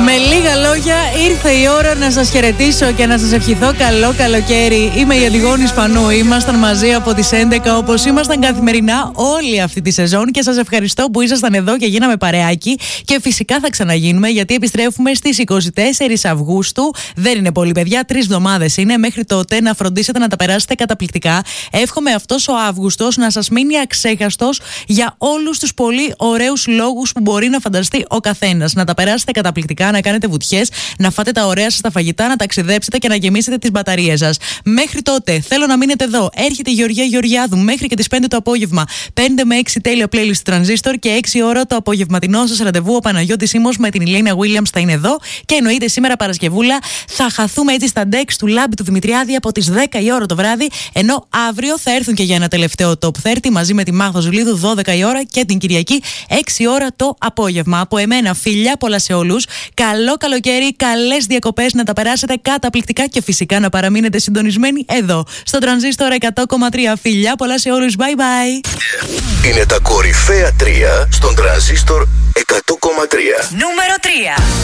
Με λίγα λόγια, ήρθε η ώρα να σας χαιρετήσω και να σας ευχηθώ καλό καλοκαίρι. Είμαι η Αντιγόνη Σπανού. Ήμασταν μαζί από τις 11 όπως ήμασταν καθημερινά όλη αυτή τη σεζόν και σας ευχαριστώ που ήσασταν εδώ και γίναμε παρεάκι. Και φυσικά θα ξαναγίνουμε γιατί επιστρέφουμε στις 24 Αυγούστου. Δεν είναι πολύ, παιδιά, 3 εβδομάδες είναι. Μέχρι τότε να φροντίσετε να τα περάσετε καταπληκτικά. Εύχομαι αυτός ο Αύγουστος να σας μείνει αξέχαστος για όλους τους πολύ ωραίους λόγους που μπορεί να φανταστεί ο καθένας. Να τα περάσετε καταπληκτικά, να κάνετε βουτιές, να φάτε τα ωραία σας τα φαγητά, να ταξιδέψετε και να γεμίσετε τις μπαταρίες σας. Μέχρι τότε θέλω να μείνετε εδώ. Έρχεται η Γεωργία Γεωργιάδου μέχρι και τις 5 το απόγευμα. 5 με 6 τέλεια playlist του Transistor και 6 ώρα το απογευματινό σας ραντεβού. Ο Παναγιώτης Σίμος με την Ηλίνα Williams θα είναι εδώ. Και εννοείται σήμερα Παρασκευούλα θα χαθούμε έτσι στα decks του Λάμπη του Δημητριάδη από τις 10 η ώρα το βράδυ. Ενώ αύριο θα έρθουν και για ένα τελευταίο top 30 μαζί με τη Μάγδα Ζουλίδου 12 η ώρα και την Κυριακή 6 ώρα το απόγευμα. Από εμένα φιλιά πολλά σε όλους. Καλό καλοκαίρι, καλές διακοπές, να τα περάσετε καταπληκτικά και φυσικά να παραμείνετε συντονισμένοι εδώ στο Transistor 100,3. Φιλιά πολλά σε όλους. Bye bye. Είναι τα κορυφαία 3 στον Transistor 100,3. Νούμερο 3.